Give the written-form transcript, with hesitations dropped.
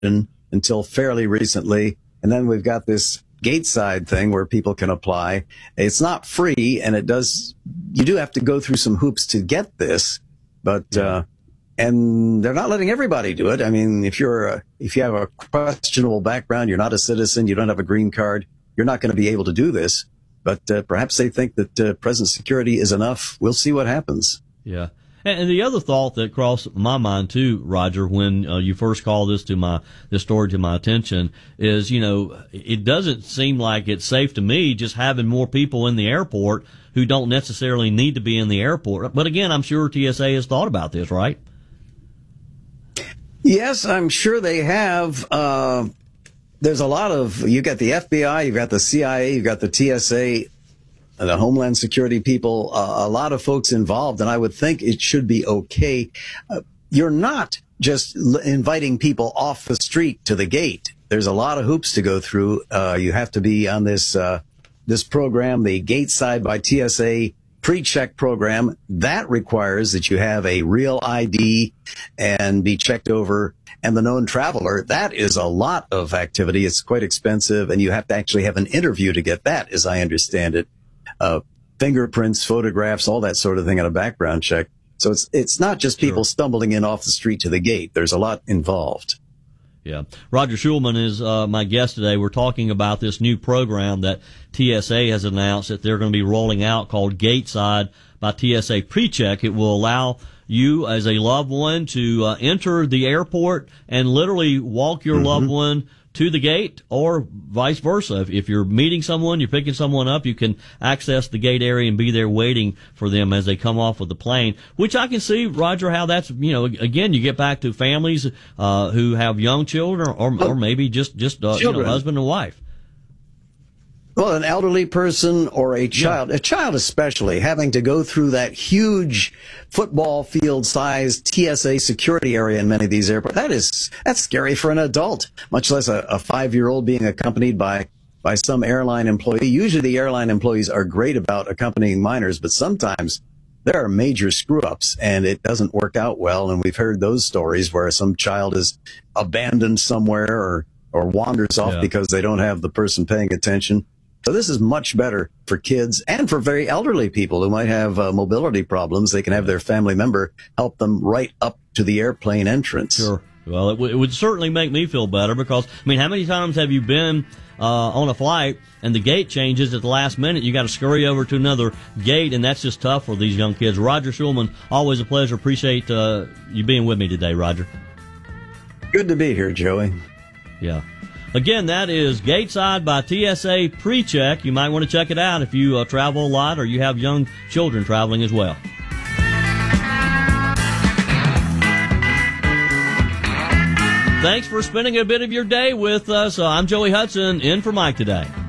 until fairly recently. And then we've got this gate side thing where people can apply. It's not free, and you do have to go through some hoops to get this, but, and they're not letting everybody do it. I mean, if you have a questionable background, you're not a citizen, you don't have a green card, you're not going to be able to do this. But perhaps they think that present security is enough. We'll see what happens. Yeah. And the other thought that crossed my mind too, Roger, when you first called this story to my attention is, it doesn't seem like it's safe to me just having more people in the airport who don't necessarily need to be in the airport. But again, I'm sure TSA has thought about this, right? Yes, I'm sure they have. There's a lot you've got the FBI, you've got the CIA, you've got the TSA, the Homeland Security people, a lot of folks involved, and I would think it should be okay. You're not just inviting people off the street to the gate. There's a lot of hoops to go through. You have to be on this program, the Gate Side by TSA pre-check program. That requires that you have a real ID and be checked over. And the known traveler, that is a lot of activity. It's quite expensive, and you have to actually have an interview to get that, as I understand it. Fingerprints, photographs, all that sort of thing, and a background check. So it's not just people stumbling in off the street to the gate. There's a lot involved. Yeah. Roger Schulman is my guest today. We're talking about this new program that TSA has announced that they're going to be rolling out called Gateside by TSA PreCheck. It will allow you as a loved one to enter the airport and literally walk your loved one to the gate, or vice versa. If you're meeting someone, you're picking someone up, you can access the gate area and be there waiting for them as they come off of the plane, which I can see, Roger, how that's, again, you get back to families who have young children or maybe just husband and wife. Well, an elderly person or a child especially, having to go through that huge football field sized TSA security area in many of these airports, that's scary for an adult, much less a 5-year-old being accompanied by some airline employee. Usually the airline employees are great about accompanying minors, but sometimes there are major screw-ups and it doesn't work out well. And we've heard those stories where some child is abandoned somewhere or wanders off because they don't have the person paying attention. So this is much better for kids and for very elderly people who might have mobility problems. They can have their family member help them right up to the airplane entrance. Sure. Well, it would certainly make me feel better because, how many times have you been on a flight and the gate changes at the last minute? You got to scurry over to another gate, and that's just tough for these young kids. Roger Schulman, always a pleasure. Appreciate you being with me today, Roger. Good to be here, Joey. Yeah. Again, that is Gateside by TSA PreCheck. You might want to check it out if you travel a lot or you have young children traveling as well. Thanks for spending a bit of your day with us. I'm Joey Hudson, in for Mike today.